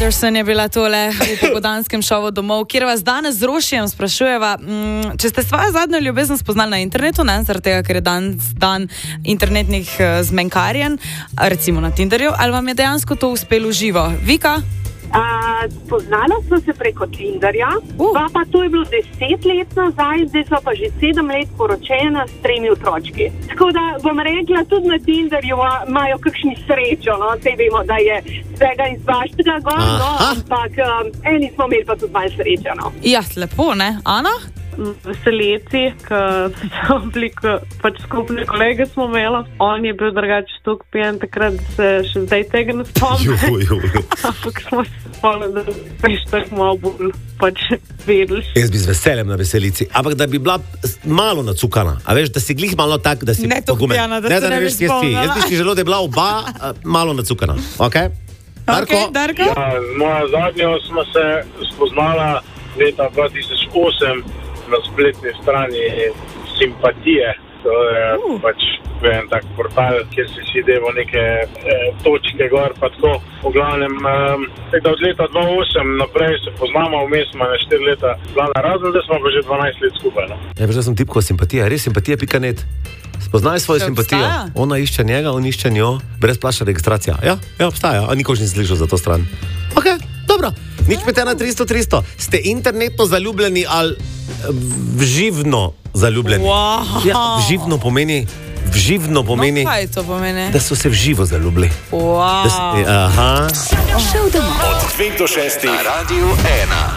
Anderson je bila tole v popoldanskem šovu Domov, kjer vas danes z Rošijem sprašujeva, če ste svojo zadnjo ljubezen spoznali na internetu, ne, zaradi tega, ker je dan internetnih zmenkarjen, recimo na Tinderju, ali vam je dejansko to uspelo živo? Vika? Spoznala sem se preko Tinderja, pa to je bilo 10 let nazaj, zdaj so pa že 7 let poročena s 3 otročki. Tako da bom rekla, tudi na Tinderju imajo kakšni srečo, no, sej vemo, da je vsega izvaštega gor, no, ampak eni smo imeli pa tudi malo srečo, no. Ja, lepo, ne? Ana? Veseleci, ker so bili pač skupne kolege smo imeli. On je bil drugače tok pijan takrat, da se še zdaj tega ne spomnim. Ampak smo se spomnili, da peš tako malo bolj pač vedeli. Jaz bi z veseljem na veselici, ampak da bi bila malo nacukana. A veš, da si glih malo tak, da si ne tok pijana, da se ne bi spomnila. Jaz bi si želel, da je bila oba malo nacukana. Ok? Darko? Darko? Ja, moja zadnjo smo se spoznala leta 2008 na spletni strani Simpatije. To je pač en tak portal, kjer si devo neke točke gor, pa tako. V glavnem, od leta 2008 naprej se poznamo, vmes smo 4 leta plana razen, da smo pa že 12 let skupaj. No? Ja, veš, da sem tipko Simpatija, res simpatija.net. Spoznaj svojo simpatijo. Ona išče njega, on išče njo, brezplačna registracija. Ja, obstaja, a nikož ni slišal za to stran. Ok, dobro. Nič 513-300-300. Ste internetno zaljubljeni ali vživno zaljubljeni? Wow. Ja, vživno pomeni, no, kaj to pomeni? da so se vživo zaljubili. Wow. Aha. Šel domov. Od 2 do 6 na Radio 1.